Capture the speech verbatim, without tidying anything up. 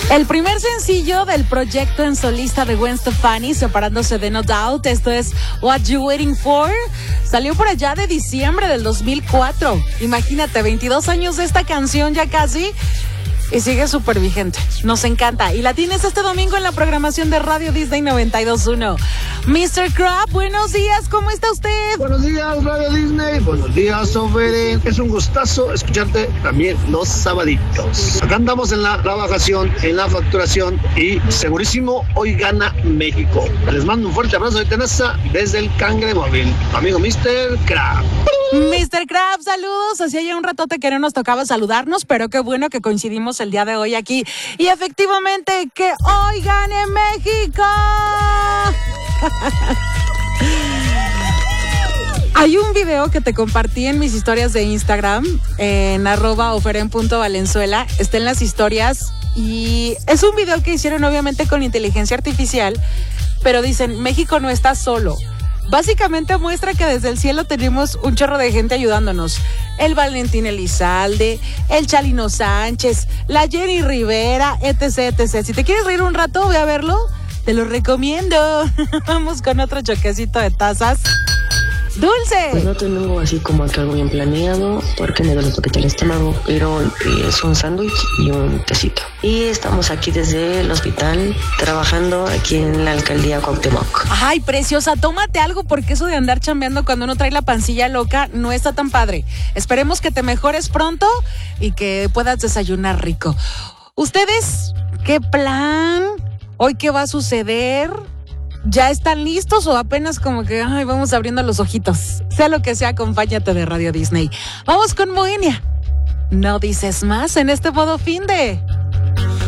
El primer sencillo del proyecto en solista de Gwen Stefani, separándose de No Doubt, esto es What You Waiting For, salió por allá de diciembre del dos mil cuatro. Imagínate, veintidós años de esta canción ya casi, y sigue súper vigente. Nos encanta. Y la tienes este domingo en la programación de Radio Disney noventa y dos punto uno. mister Crab, buenos días, ¿cómo está usted? Buenos días, Radio Disney. Buenos días, Sofere. Es un gustazo escucharte también los sabaditos. Acá andamos en la trabajación, en la facturación y segurísimo hoy gana México. Les mando un fuerte abrazo de tenaza desde el Cangre Móvil. Amigo mister Crab. mister Crab, saludos. Hacía ya un ratote que no nos tocaba saludarnos, pero qué bueno que coincidimos el día de hoy aquí. Y efectivamente, que hoy gane México. Hay un video que te compartí en mis historias de Instagram, en arroba oferen.valenzuela. Está en las historias y es un video que hicieron obviamente con inteligencia artificial, pero dicen, México no está solo. Básicamente muestra que desde el cielo tenemos un chorro de gente ayudándonos. El Valentín Elizalde, el Chalino Sánchez, la Jenny Rivera, etc, etcétera. Si te quieres reír un rato, ve a verlo. Te lo recomiendo. Vamos con otro choquecito de tazas. ¡Dulce! Pues no tengo así como que algo bien planeado porque me duele un poquito el estómago, pero es un sándwich y un tecito. Y estamos aquí desde el hospital trabajando aquí en la alcaldía Cuauhtémoc. Ay, preciosa, tómate algo porque eso de andar chambeando cuando uno trae la pancilla loca no está tan padre. Esperemos que te mejores pronto y que puedas desayunar rico. ¿Ustedes qué plan? ¿Hoy qué va a suceder? ¿Ya están listos o apenas como que ay, vamos abriendo los ojitos? Sea lo que sea, acompáñate de Radio Disney. Vamos con Moenia. No dices más en este modo fin de...